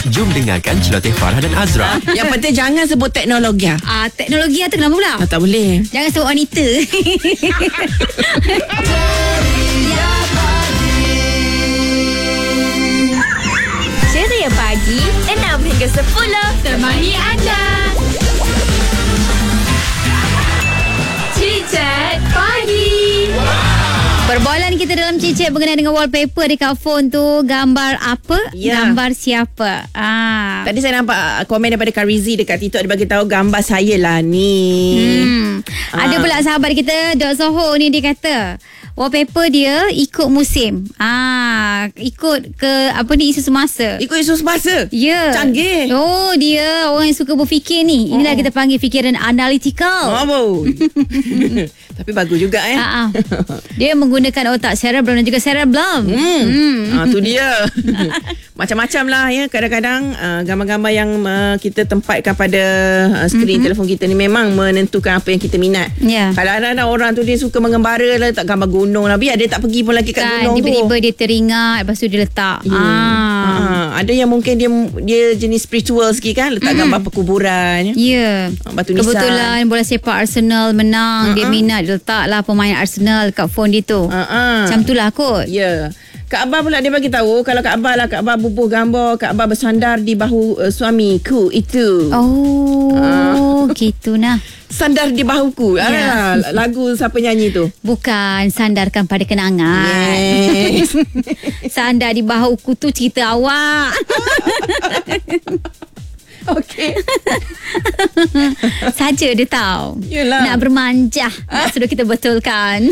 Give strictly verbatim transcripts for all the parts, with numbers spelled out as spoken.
Jom dengarkan celoteh Farah dan Azra. Yang penting jangan sebut teknologi. Ah, teknologi tu kenapa pula? Ah, tak boleh. Jangan sebut wanita. Ceria Pagi enam hingga sepuluh temani anda. Cicit Pagi. Perbualan kita dalam cicit berkenaan dengan wallpaper dekat phone tu, gambar apa? Ya. Gambar siapa? Ah. Tadi saya nampak komen daripada Karizi dekat TikTok. Dia bagi tahu gambar saya lah ni. Hmm. Ah. Ada pula sahabat kita Dok Zoho ni, dia kata wallpaper dia ikut musim. Ah, ikut ke apa ni, isu semasa. Ikut isu semasa. Ya. Canggih. Oh, dia orang yang suka berfikir ni. Inilah Oh. kita panggil fikiran analytical. Oh, tapi bagus juga eh. Ah, ah. Dia menggunakan otak cerebrum dan juga cerebellum. Hmm. Hmm. Ah, tu dia. Macam-macam lah ya. Kadang-kadang uh, gambar-gambar yang uh, kita tempatkan pada uh, skrin mm-hmm. telefon kita ni memang menentukan apa yang kita minat. Ya. Kalau ada orang tu dia suka mengembara lah, letak gambar gunung lah. Biar dia tak pergi pun lagi kat Kan, gunung tu. tiba-tiba dia teringat, lepas tu dia letak. Ya. Ah. Ah, ada yang mungkin dia dia jenis spiritual sikit kan, letak mm-hmm. gambar perkuburan. Ya. Batu nisan. Kebetulan bola sepak Arsenal menang, uh-huh. dia minat, dia letak lah pemain Arsenal kat phone dia tu. Uh-uh. Macam tu lah kot. Ya. Yeah. Kak Abah pula dia bagi tahu, kalau Kak Abah lah, Kak Abah bubuh gambar Kak Abah bersandar di bahu uh, suamiku itu. Oh, Ah. gitu nah. Sandar di bahuku. Ya. Ah, lagu siapa nyanyi tu? Bukan sandarkan pada kenangan. Yes. Sandar di bahuku tu cerita awak. Okey. Saja dia tahu. Yelah. Nak bermanja. Nak suruh kita betulkan.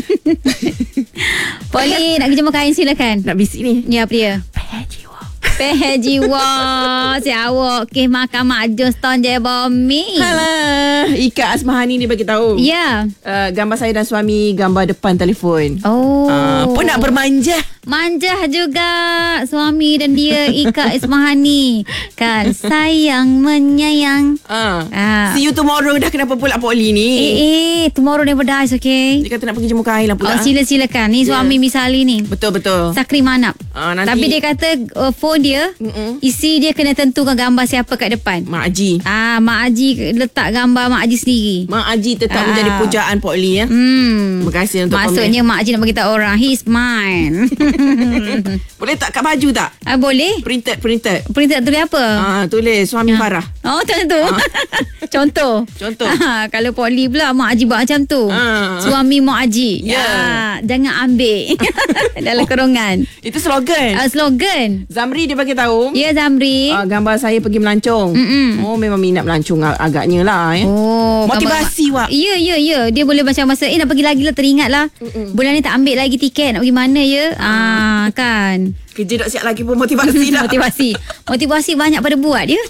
Polly, nak jemur kain silakan. Nak bisik ni. Ya, apa dia? Peh jiwa. Si awak ke makan majus ton je bomi. Alah, Ika Asmahani ni bagi tahu. Ya. Uh, gambar saya dan suami, gambar depan telefon. Oh. Uh, pun nak bermanja. Manja juga suami dan dia Ika Ismahani. Kan sayang menyayang. Uh. Ah. See you tomorrow dah. Kenapa pula Polly ni? Eh eh tomorrow never dies, okay? Dia kata nak pergi jemur kain lah pula. Oh, sila-silakan. Ni suami Yeah. Misali ni. Betul-betul. Sakri Manap. Ah, nanti- Tapi dia kata uh, phone dia, Mm-mm. isi dia kena tentukan gambar siapa kat depan. Mak Haji. Ah, Mak Haji letak gambar Mak Haji sendiri. Mak Haji tetap Ah. menjadi pujaan Polly ya. Hmm. Terima kasih untuk Maksudnya Mak Haji nak beritahu orang, he's mine. komen. Boleh tak kat baju tak? Ah, boleh? Printed, printed. Printed tulis apa? Ah, tulis suami Farah. Oh, macam tu. Contoh. Contoh. Ah, kalau Polly pula Mak Haji buat macam tu. Ah. Suami Mak Haji. Ya. Ah, jangan ambil dalam kurungan. Itu slogan. Ah, slogan. Zamri dia bagi tahu. Ya, Zamri. Ah, gambar saya pergi melancong. Mm-mm. Oh, memang minat melancong ag- agaknya lah eh. Oh, Motivasi, gambar- Wak. Ya, ya, ya. Dia boleh macam masa eh nak pergi lagi lah, teringat lah. Mm-mm. Bulan ni tak ambil lagi tiket, nak pergi mana ya? Ah, kan. Kerja tak siap lagi pun motivasi dah. Motivasi. Motivasi banyak pada buat dia.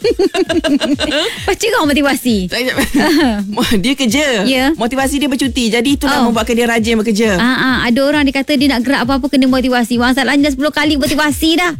Baca kau motivasi. Tak, tak. Dia kerja. Ya. Motivasi dia bercuti. Jadi itulah Oh. membuatkan dia rajin bekerja. Ah, ah, ada orang dia kata dia nak gerak apa-apa kena motivasi. Masalahnya dah sepuluh kali motivasi dah.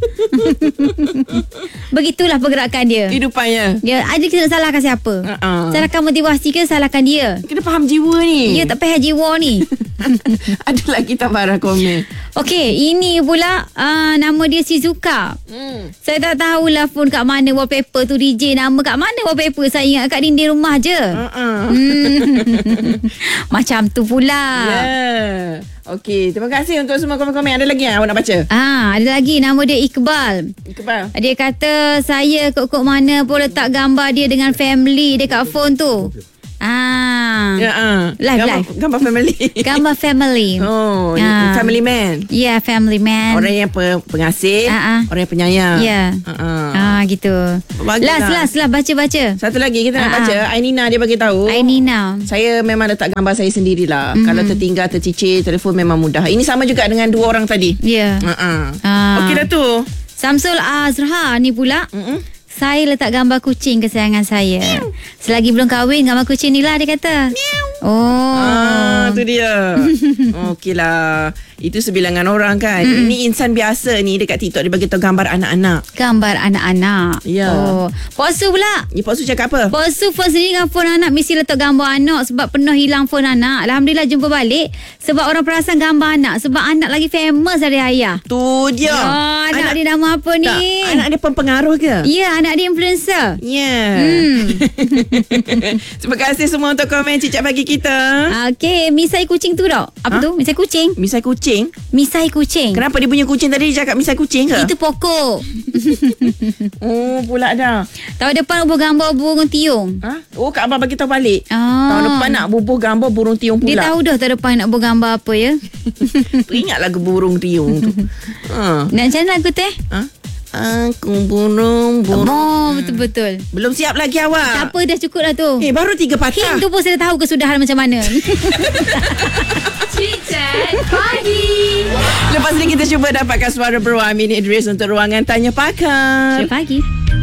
Begitulah pergerakan dia. Kehidupannya. Ya, ada kita nak salahkan siapa? Uh-uh. Salahkan motivasi ke salahkan dia? Kena faham jiwa ni. Ya, tak payah jiwa ni. Ada lagi tak marah komen. Okey, ini pula uh, nama dia Shizuka. Hmm. Saya tak tahulah phone kat mana wallpaper tu, D J nama kat mana wallpaper. Saya ingat kat dinding rumah je. Uh-uh. Hmm. Macam tu pula. Yeah. Okey, terima kasih untuk semua komen-komen. Ada lagi yang awak nak baca? Ah, ada lagi nama dia Iqbal. Iqbal. Dia kata saya kok-kok mana pun letak gambar dia dengan family dekat phone tu. Ah. Ya, uh. Live, gambar, live. Gambar family. Gambar family. Oh, Ah. family man. Ya, yeah, family man. Orang yang pe- pengasih, Ah, ah. orang yang penyayang. Ya. Uh-uh. Ah, gitu. Bagus Last, lah. last, last. Baca-baca. Satu lagi kita nak Ah, baca. Ainina dia bagi tahu. Ainina. Saya memang letak gambar saya sendirilah. Mm. Kalau tertinggal, tercicir, telefon memang mudah. Ini sama juga dengan dua orang tadi. Ya. Uh-uh. Ah. Okey dah tu. Samsul Azra ni pula. Mm-mm. Saya letak gambar kucing kesayangan saya. Selagi belum kahwin, gambar kucing ni lah dia kata. Oh. Ah, tu dia. Okeylah. Itu sebilangan orang kan. Mm. Ini insan biasa ni dekat TikTok dia bagi tahu gambar anak-anak. Gambar anak-anak. Ya. Oh. Puasa pula. Ni Pak Su cakap apa? Puasa phone sendiri dengan phone anak mesti letak gambar anak sebab pernah hilang phone anak. Alhamdulillah jumpa balik sebab orang perasan gambar anak sebab anak lagi famous dari ayah. Tu dia. Oh, anak, anak dia nama apa ni? Tak, anak dia pempengaruh ke? Ya, anak dia influencer. Ya. Yeah. Hmm. Terima kasih semua untuk komen Cicak Pagi kita. Okey, misai kucing tu tak? Apa Ha? tu? Misai kucing. Misai kucing. Misai kucing. Kenapa dia punya kucing tadi dia cakap misai kucing ke? Itu pokok. Oh, pula dah. Tahun depan bubuh gambar burung tiung. Ha? Oh, Kak Abang bagi tahu balik. Ah. Tahun depan nak bubuh gambar burung tiung pula. Dia tahu dah tahun depan nak bubuh gambar apa ya. Ingat lagu burung tiung tu. Ha. Nak macam mana lagu tu eh? Ha? Aku burung burung. Oh, betul-betul. Belum siap lagi Tak awak. apa, dah cukup lah tu. Eh, baru tiga patah. Hint tu pun saya dah tahu kesudahan macam mana. Chit-chat Pagi. Lepas ni kita cuba dapatkan suara beruang Amin Idris untuk ruangan Tanya Pakar. Selamat pagi.